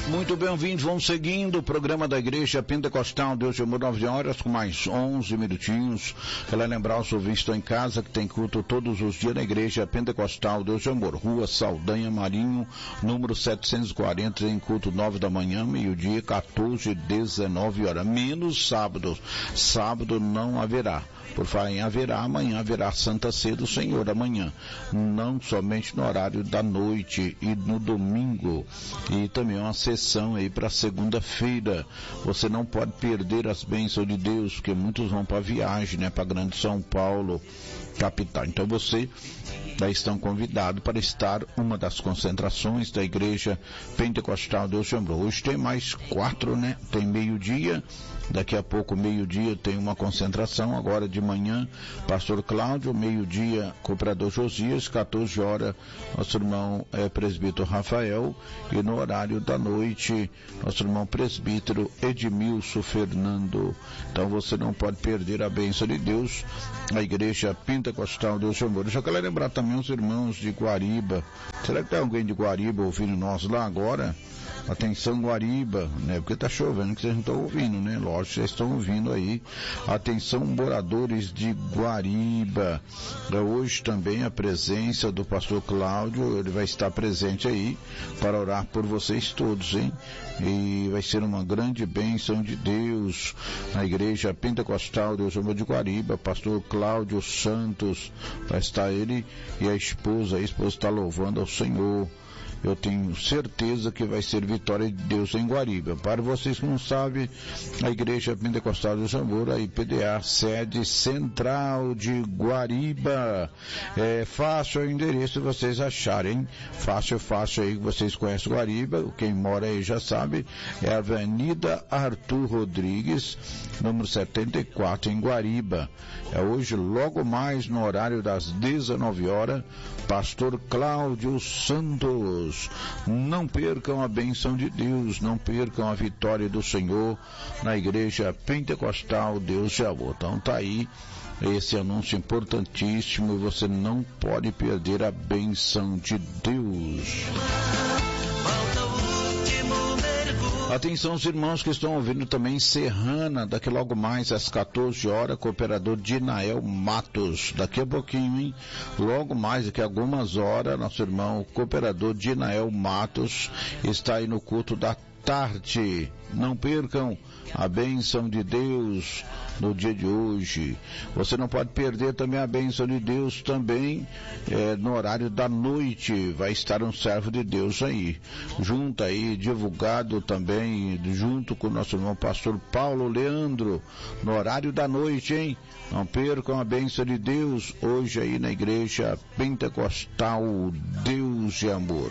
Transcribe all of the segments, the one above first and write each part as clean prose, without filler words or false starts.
Muito bem-vindos, vamos seguindo o programa da Igreja Pentecostal Deus de Amor, 9 horas, com mais 11 minutinhos. Quero lembrar os ouvintes que estão em casa que tem culto todos os dias na Igreja Pentecostal Deus de Amor, Rua Saldanha Marinho, número 740, em culto 9 da manhã, meio-dia, 14 e 19 horas, menos sábados. Sábado não haverá. Por falar em haverá, amanhã haverá Santa Ceia do Senhor amanhã, não somente no horário da noite e no domingo, e também uma sessão aí para segunda-feira. Você não pode perder as bênçãos de Deus, porque muitos vão para viagem, né, para Grande São Paulo, capital. Então você já estão convidados para estar uma das concentrações da Igreja Pentecostal Deus de Amor. Hoje tem mais 4, né? Tem meio-dia, daqui a pouco meio-dia tem uma concentração, agora de manhã, Pastor Cláudio, meio-dia, Cooperador Josias, 14 horas, nosso irmão presbítero Rafael, e no horário da noite, nosso irmão presbítero Edmilson Fernando. Então você não pode perder a bênção de Deus, a Igreja Pentecostal Deus de Amor. Eu já quero lembrar também os irmãos de Guariba. Será que tem alguém de Guariba ouvindo nós lá agora? Atenção, Guariba, né? Porque tá chovendo que vocês não estão ouvindo, né? Lógico, vocês estão ouvindo aí. Atenção, moradores de Guariba. Hoje também a presença do pastor Cláudio, ele vai estar presente aí para orar por vocês todos, hein? E vai ser uma grande bênção de Deus na Igreja Pentecostal Deus Amor de Guariba. Pastor Cláudio Santos, vai estar ele e a esposa está louvando ao Senhor. Eu tenho certeza que vai ser vitória de Deus em Guariba. Para vocês que não sabem, a Igreja Pentecostal do Amor, a IPDA, sede central de Guariba. É fácil o endereço vocês acharem. Fácil aí, que vocês conhecem Guariba. Quem mora aí já sabe. É a Avenida Arthur Rodrigues, número 74, em Guariba. É hoje, logo mais, no horário das 19 horas, Pastor Cláudio Santos. Não percam a bênção de Deus, não percam a vitória do Senhor na Igreja Pentecostal Deus de Amor. Então tá aí esse anúncio importantíssimo e você não pode perder a bênção de Deus. Atenção os irmãos que estão ouvindo também Serrana, daqui logo mais às 14 horas, Cooperador Dinael Matos, daqui a pouquinho, hein? Logo mais, daqui a algumas horas, nosso irmão Cooperador Dinael Matos está aí no culto da tarde. Não percam a bênção de Deus no dia de hoje. Você não pode perder também a bênção de Deus também no horário da noite. Vai estar um servo de Deus aí, junto aí, divulgado também, junto com o nosso irmão pastor Paulo Leandro, no horário da noite, hein? Não percam a bênção de Deus hoje aí na Igreja Pentecostal Deus de Amor.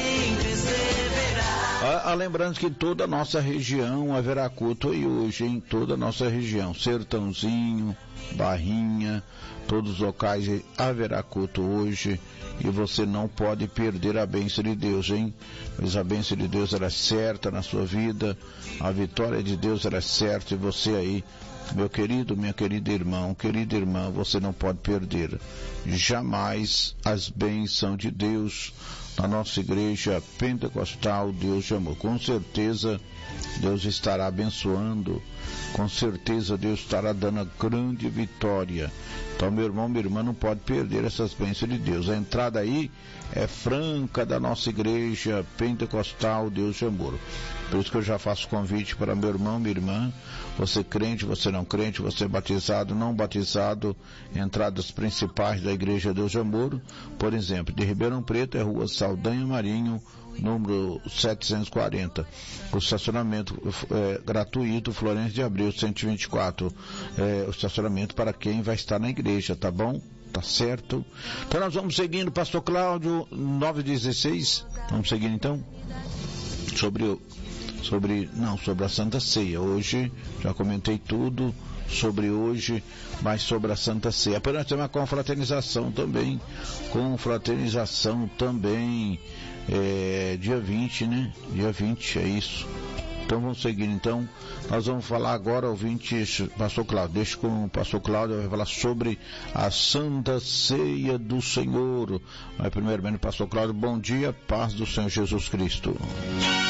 Lembrando que toda a nossa região haverá culto aí hoje, em toda a nossa região, Sertãozinho, Barrinha, todos os locais haverá culto hoje, e você não pode perder a bênção de Deus, hein? Mas a bênção de Deus era certa na sua vida, a vitória de Deus era certa, e você aí, meu querido, minha querida irmã, você não pode perder jamais as bênçãos de Deus na nossa Igreja Pentecostal Deus de Amor. Com certeza Deus estará abençoando, com certeza Deus estará dando a grande vitória. Então, meu irmão, minha irmã, não pode perder essas bênçãos de Deus. A entrada aí é franca da nossa Igreja Pentecostal Deus de Amor. Por isso que eu já faço convite para meu irmão, minha irmã, você crente, você não crente, você batizado, não batizado, entradas principais da Igreja Deus de Amor, por exemplo, de Ribeirão Preto é Rua Saldanha Marinho, número 740. O estacionamento gratuito, Florencio de Abreu 124. O estacionamento para quem vai estar na igreja, tá bom? Tá certo? Então nós vamos seguindo, pastor Cláudio, 9:16. Vamos seguindo então sobre a Santa Ceia. Hoje já comentei tudo sobre hoje, mas sobre a Santa Ceia. Apenas tem uma confraternização também, dia 20, né? Dia 20, é isso. Então vamos seguir, então. Nós vamos falar agora, ouvintes, pastor Cláudio, deixa com o pastor Cláudio, vai falar sobre a Santa Ceia do Senhor. Mas primeiramente, pastor Cláudio, bom dia, paz do Senhor Jesus Cristo.